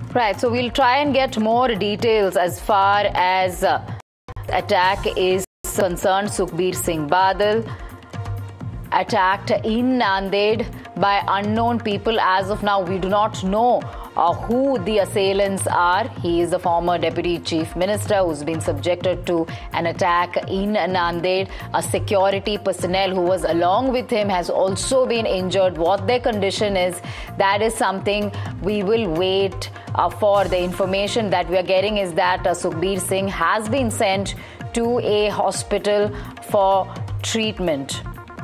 Right, so we'll try and get more details as far as attack is concerned. Sukhbir Singh Badal attacked in Nanded by unknown people. As of now, we do not know who the assailants are. He is the former Deputy Chief Minister who's been subjected to an attack in Nanded. A security personnel who was along with him has also been injured. What their condition is, that is something we will wait for. The information that we are getting is that Sukhbir Singh has been sent to a hospital for treatment.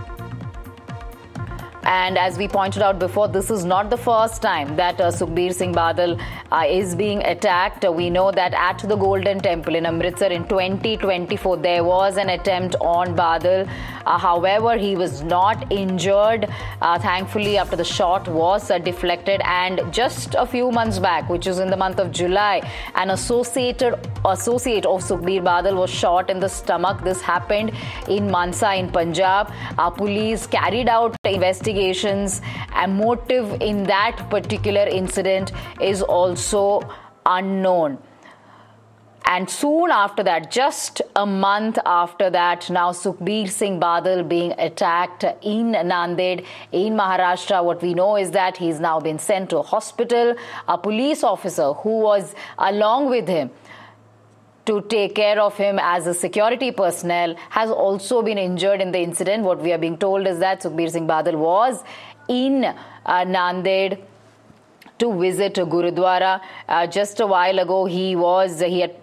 And as we pointed out before, this is not the first time that Sukhbir Singh Badal is being attacked. We know that at the Golden Temple in Amritsar in 2024, there was an attempt on Badal. However, he was not injured, thankfully, after the shot was deflected. And just a few months back, which is in the month of July, an associate of Sukhbir Badal was shot in the stomach. This happened in Mansa in Punjab. Police carried out investigations. A motive in that particular incident is also unknown. And soon after that, just a month after that, now Sukhbir Singh Badal being attacked in Nanded in Maharashtra. What we know is that he's now been sent to a hospital. A police officer who was along with him to take care of him as a security personnel has also been injured in the incident. What we are being told is that Sukhbir Singh Badal was in Nanded to visit Gurudwara. Just a while ago, he had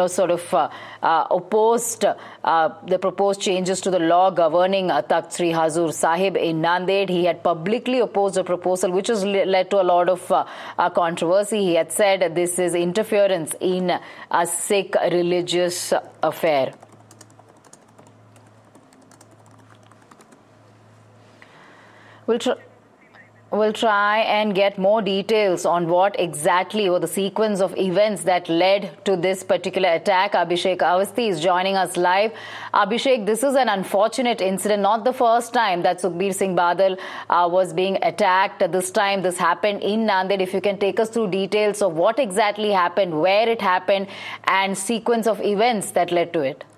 opposed the proposed changes to the law governing Takht Sri Hazur Sahib in Nanded. He had publicly opposed a proposal which has led to a lot of controversy. He had said this is interference in a Sikh religious affair. We'll try and get more details on what exactly were the sequence of events that led to this particular attack. Abhishek Awasthi is joining us live. Abhishek, this is an unfortunate incident, not the first time that Sukhbir Singh Badal was being attacked. This time this happened in Nanded. If you can take us through details of what exactly happened, where it happened, and sequence of events that led to it.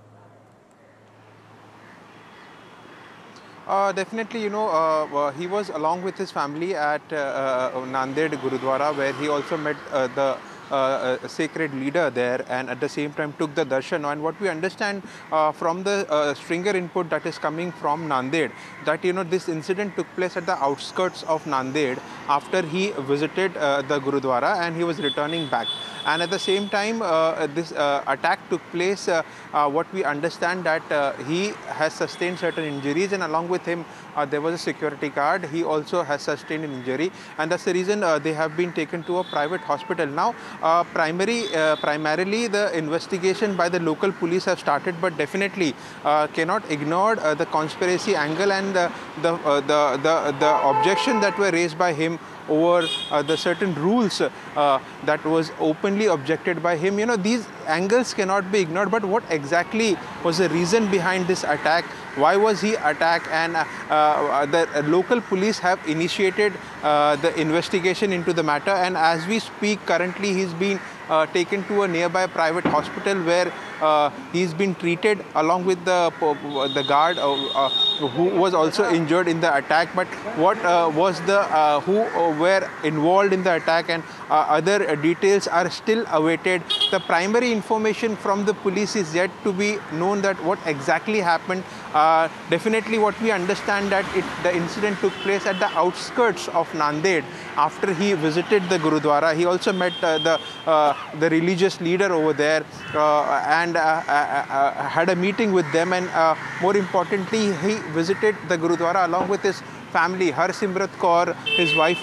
Definitely, he was along with his family at Nanded Gurudwara, where he also met the sacred leader there, and at the same time took the darshan. And what we understand from the stringer input that is coming from Nanded, that this incident took place at the outskirts of Nanded after he visited the Gurudwara and he was returning back. And at the same time, this attack took place. What we understand that he has sustained certain injuries, and along with him, there was a security guard. He also has sustained an injury, and that's the reason they have been taken to a private hospital. Now, primarily, the investigation by the local police have started, but definitely cannot ignore the conspiracy angle and the objection that were raised by him over the certain rules that was openly objected by him. These angles cannot be ignored, but what exactly was the reason behind this attack? Why was he attacked? And the local police have initiated the investigation into the matter, and as we speak currently he's been taken to a nearby private hospital where he's been treated along with the guard who was also injured in the attack. But what was who were involved in the attack and other details are still awaited. The primary information from the police is yet to be known, that what exactly happened. Definitely what we understand that the incident took place at the outskirts of Nanded after he visited the Gurudwara. He also met the religious leader over there and had a meeting with them, and more importantly, he visited the Gurudwara along with his family, Harsimrat Kaur, his wife